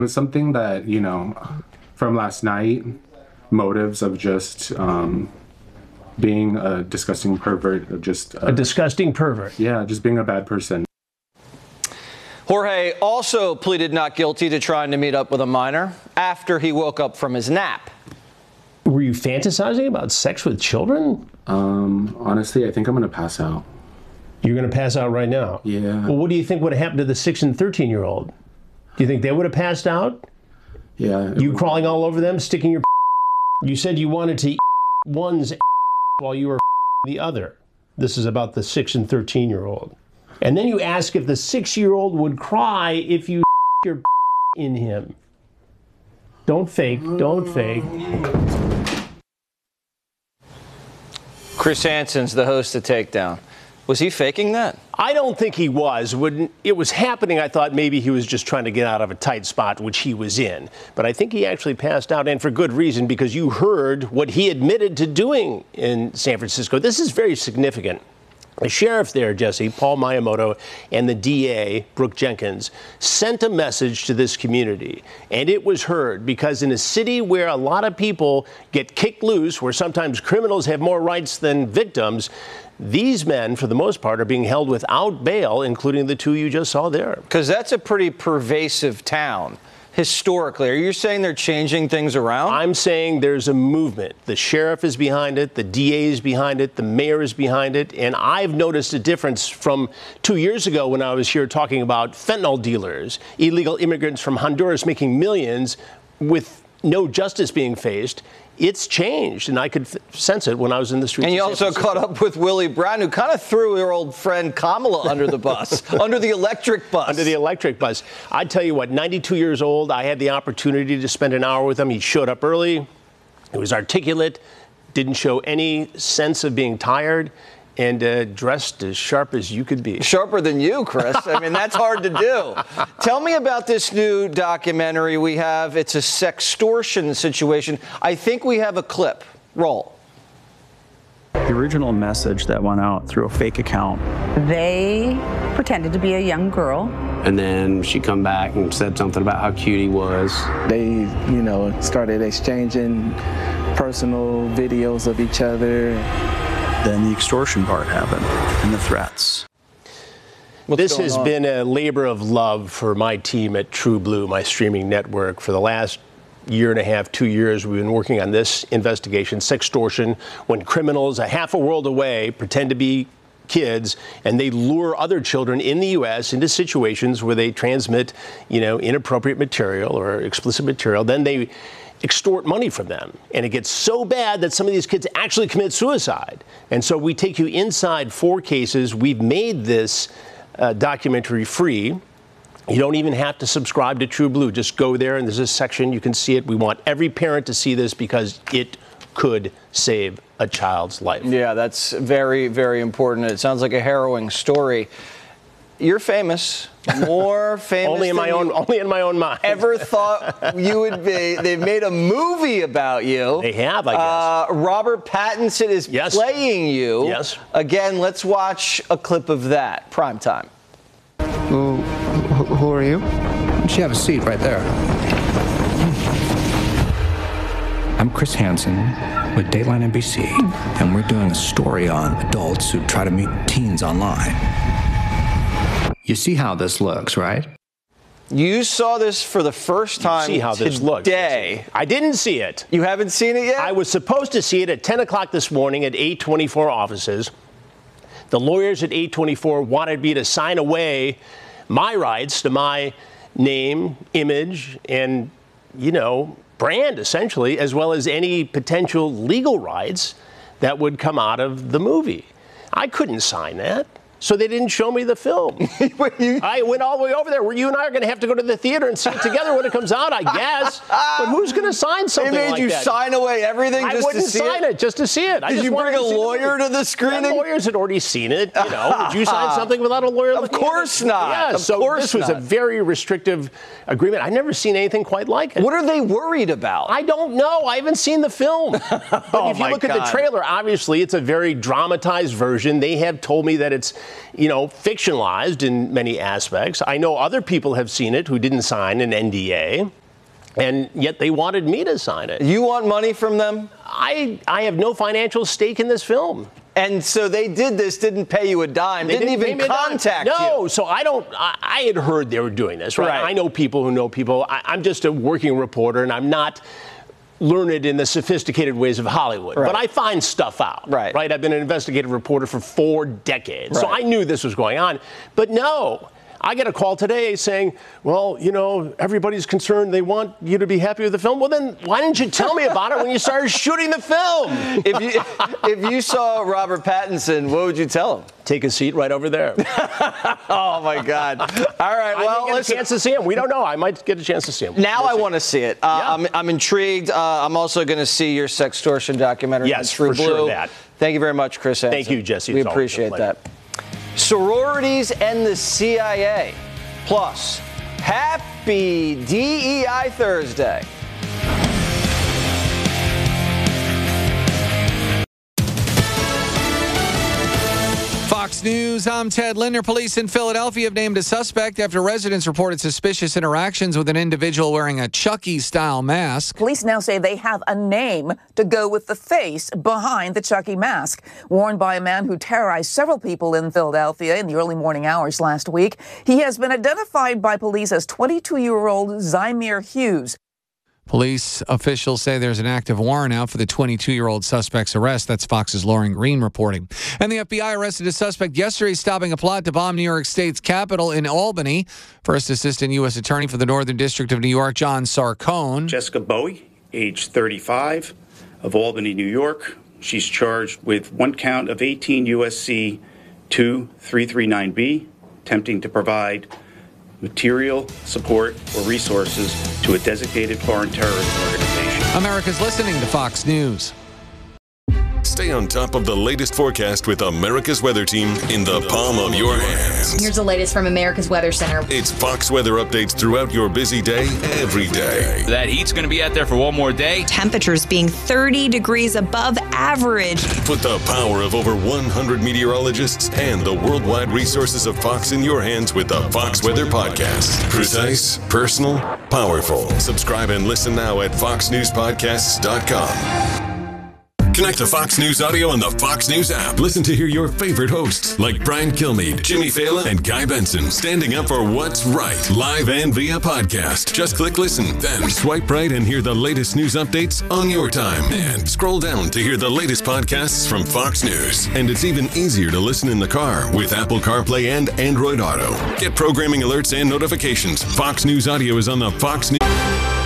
was something that, from last night, motives of just being a disgusting pervert, of just a disgusting pervert. Yeah, just being a bad person. Jorge also pleaded not guilty to trying to meet up with a minor after he woke up from his nap. Were you fantasizing about sex with children? Honestly, I think I'm going to pass out. You're going to pass out right now? Yeah. Well, what do you think would have happened to the 6 and 13-year-old? Do you think they would have passed out? Yeah. You crawling all over them, sticking your... You said you wanted to one's while you were the other. This is about the 6 and 13-year-old. And then you ask if the 6-year-old would cry if you your in him. Don't fake. Don't fake. Chris Hansen's the host of Takedown. Was he faking that? I don't think he was. When it was happening, I thought maybe he was just trying to get out of a tight spot, which he was in. But I think he actually passed out, and for good reason, because you heard what he admitted to doing in San Francisco. This is very significant. The sheriff there, Jesse, Paul Miyamoto, and the DA, Brooke Jenkins, sent a message to this community. And it was heard because in a city where a lot of people get kicked loose, where sometimes criminals have more rights than victims, these men, for the most part, are being held without bail, including the two you just saw there. Because that's a pretty pervasive town. Historically, are you saying they're changing things around? I'm saying there's a movement. The sheriff is behind it, the DA is behind it, the mayor is behind it, and I've noticed a difference from 2 years ago when I was here talking about fentanyl dealers, illegal immigrants from Honduras making millions with no justice being faced. It's changed, and I could sense it when I was in the streets. And you also caught up with Willie Brown, who kind of threw your old friend Kamala under the bus, under the electric bus. Under the electric bus. I'd tell you what, 92 years old, I had the opportunity to spend an hour with him. He showed up early. He was articulate, didn't show any sense of being tired, and dressed as sharp as you could be. Sharper than you, Chris. I mean, that's hard to do. Tell me about this new documentary we have. It's a sextortion situation. I think we have a clip. Roll. The original message that went out through a fake account. They pretended to be a young girl. And then she come back and said something about how cute he was. They, started exchanging personal videos of each other. Then the extortion part happened, and the threats. This has been a labor of love for my team at True Blue, my streaming network. For the last year and a half, 2 years, we've been working on this investigation, sextortion, when criminals a half a world away pretend to be kids and they lure other children in the U.S. into situations where they transmit, inappropriate material or explicit material. Then they extort money from them. And it gets so bad that some of these kids actually commit suicide. And so we take you inside 4 cases. We've made this documentary free. You don't even have to subscribe to True Blue. Just go there and there's a section. You can see it. We want every parent to see this because it could save a child's life. Yeah, that's very, very important. It sounds like a harrowing story. You're famous, more famous only in my own mind. Ever thought you would be. They've made a movie about you. They have, I guess. Robert Pattinson is playing you. Yes. Again, let's watch a clip of that. Prime time. Who are you? You should have a seat right there. I'm Chris Hansen with Dateline NBC, and we're doing a story on adults who try to meet teens online. You see how this looks, right? You saw this for the first time today. See how this looks. I didn't see it. You haven't seen it yet? I was supposed to see it at 10 o'clock this morning at 824 offices. The lawyers at 824 wanted me to sign away my rights to my name, image, and, brand, essentially, as well as any potential legal rights that would come out of the movie. I couldn't sign that. So they didn't show me the film. I went all the way over there where you and I are going to have to go to the theater and see it together when it comes out, I guess. But who's going to sign something like that? They made you sign away everything just to see it? I wouldn't sign it just to see it. Did you bring a lawyer to the screening? The lawyers had already seen it. Would you sign something without a lawyer? Of course not. Yeah, so this was a very restrictive agreement. I've never seen anything quite like it. What are they worried about? I don't know. I haven't seen the film. But if you look at the trailer, obviously it's a very dramatized version. They have told me that it's fictionalized in many aspects. I know other people have seen it who didn't sign an NDA, and yet they wanted me to sign it. You want money from them? I have no financial stake in this film. And so they didn't pay you a dime, didn't even contact you. No, so I had heard they were doing this, right? I know people who know people. I'm just a working reporter, and I'm not learned in the sophisticated ways of Hollywood. But I find stuff out, right? I've been an investigative reporter for 4 decades, so I knew this was going on. But no. I get a call today saying, well, everybody's concerned. They want you to be happy with the film. Well, then why didn't you tell me about it when you started shooting the film? If you saw Robert Pattinson, what would you tell him? Take a seat right over there. Oh, my God. All right. Well, I might get a chance to see him. We don't know. I might get a chance to see him. Now I want to see it. I'm intrigued. I'm also going to see your sextortion documentary. Yes, True for Blue. sure that. Thank you very much, Chris Hansen. Thank you, Jesse. We appreciate that. Sororities and the CIA. Plus, happy DEI Thursday. Fox News, I'm Ted Linder. Police in Philadelphia have named a suspect after residents reported suspicious interactions with an individual wearing a Chucky-style mask. Police now say they have a name to go with the face behind the Chucky mask, worn by a man who terrorized several people in Philadelphia in the early morning hours last week. He has been identified by police as 22-year-old Zymir Hughes. Police officials say there's an active warrant out for the 22-year-old suspect's arrest. That's Fox's Lauren Green reporting. And the FBI arrested a suspect yesterday stopping a plot to bomb New York State's Capitol in Albany. First Assistant U.S. Attorney for the Northern District of New York, John Sarcone. Jessica Bowie, age 35, of Albany, New York. She's charged with 1 count of 18 U.S.C. 2339B, attempting to provide material, support, or resources to a designated foreign terrorist organization. America's listening to Fox News. Stay on top of the latest forecast with America's Weather Team in the palm of your hands. Here's the latest from America's Weather Center. It's Fox weather updates throughout your busy day, every day. That heat's going to be out there for one more day. Temperatures being 30 degrees above average. Put the power of over 100 meteorologists and the worldwide resources of Fox in your hands with the Fox Weather Podcast. Precise, personal, powerful. Subscribe and listen now at foxnewspodcasts.com. Connect to Fox News Audio on the Fox News app. Listen to hear your favorite hosts like Brian Kilmeade, Jimmy Fallon, and Guy Benson standing up for what's right, live and via podcast. Just click listen, then swipe right and hear the latest news updates on your time. And scroll down to hear the latest podcasts from Fox News. And it's even easier to listen in the car with Apple CarPlay and Android Auto. Get programming alerts and notifications. Fox News Audio is on the Fox News.